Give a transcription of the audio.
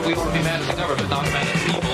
we ought to be mad at the government, not mad at people.